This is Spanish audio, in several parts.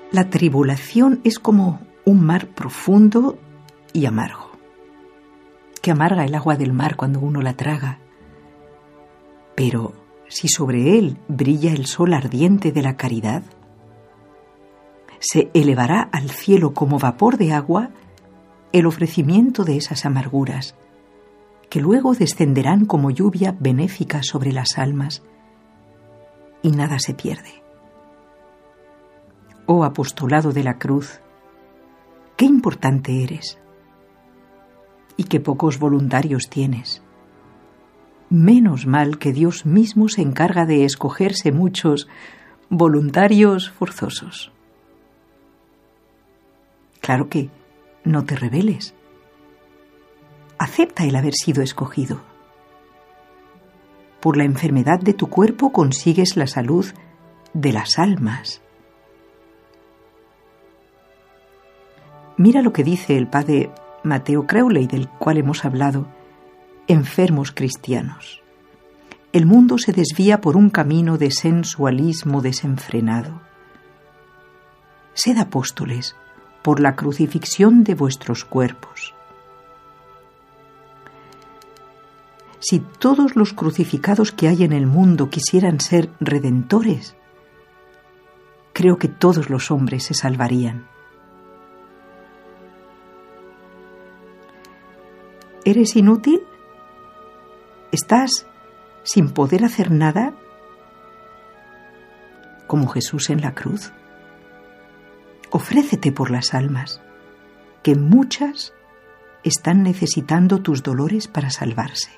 La tribulación es como un mar profundo y amargo, que amarga el agua del mar cuando uno la traga. Pero si sobre él brilla el sol ardiente de la caridad, se elevará al cielo como vapor de agua el ofrecimiento de esas amarguras, que luego descenderán como lluvia benéfica sobre las almas, y nada se pierde. Oh apostolado de la cruz, qué importante eres, y qué pocos voluntarios tienes. Menos mal que Dios mismo se encarga de escogerse muchos voluntarios forzosos. Claro que no te rebeles. Acepta el haber sido escogido. Por la enfermedad de tu cuerpo consigues la salud de las almas. Mira lo que dice el padre Mateo Crowley, del cual hemos hablado: enfermos cristianos. El mundo se desvía por un camino de sensualismo desenfrenado. Sed apóstoles por la crucifixión de vuestros cuerpos. Si todos los crucificados que hay en el mundo quisieran ser redentores, creo que todos los hombres se salvarían. ¿Eres inútil? ¿Estás sin poder hacer nada? Como Jesús en la cruz. Ofrécete por las almas, que muchas están necesitando tus dolores para salvarse.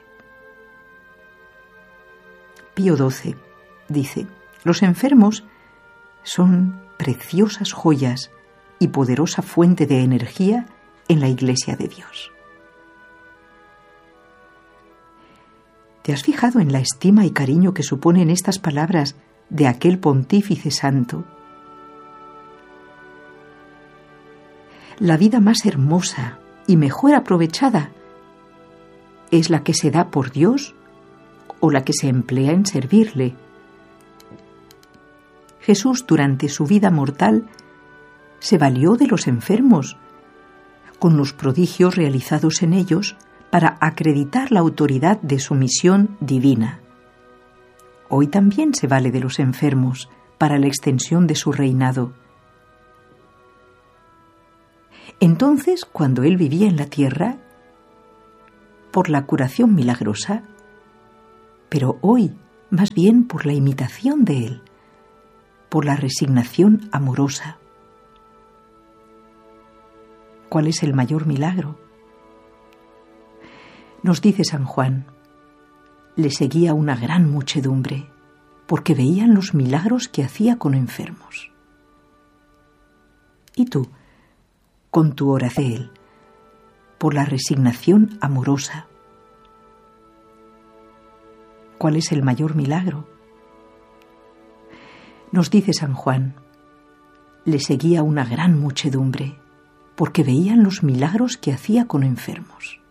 Pío XII dice: los enfermos son preciosas joyas y poderosa fuente de energía en la Iglesia de Dios. ¿Te has fijado en la estima y cariño que suponen estas palabras de aquel pontífice santo? La vida más hermosa y mejor aprovechada es la que se da por Dios o la que se emplea en servirle. Jesús, durante su vida mortal, se valió de los enfermos, con los prodigios realizados en ellos, para acreditar la autoridad de su misión divina. Hoy también se vale de los enfermos para la extensión de su reinado. Entonces, cuando él vivía en la tierra, por la curación milagrosa, pero hoy más bien por la imitación de él, por la resignación amorosa. ¿Cuál es el mayor milagro? Nos dice San Juan: le seguía una gran muchedumbre, porque veían los milagros que hacía con enfermos. ¿Y tú, con tu oración, por la resignación amorosa? ¿Cuál es el mayor milagro? Nos dice San Juan: le seguía una gran muchedumbre, porque veían los milagros que hacía con enfermos.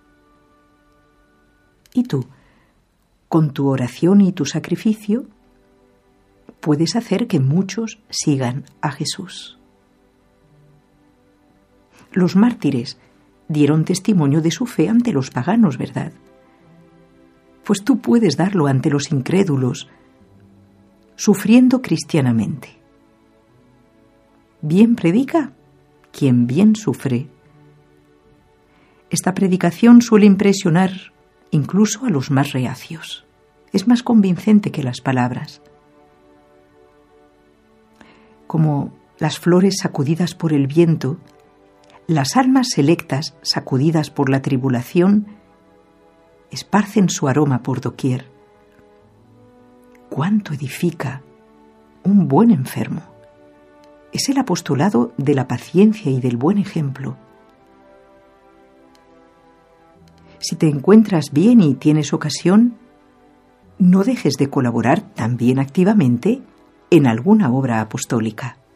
¿Y tú, con tu oración y tu sacrificio, puedes hacer que muchos sigan a Jesús? Los mártires dieron testimonio de su fe ante los paganos, ¿verdad? Pues tú puedes darlo ante los incrédulos, sufriendo cristianamente. Bien predica quien bien sufre. Esta predicación suele impresionar incluso a los más reacios. Es más convincente que las palabras. Como las flores sacudidas por el viento, las almas selectas sacudidas por la tribulación esparcen su aroma por doquier. ¿Cuánto edifica un buen enfermo? Es el apostolado de la paciencia y del buen ejemplo. Si te encuentras bien y tienes ocasión, no dejes de colaborar también activamente en alguna obra apostólica.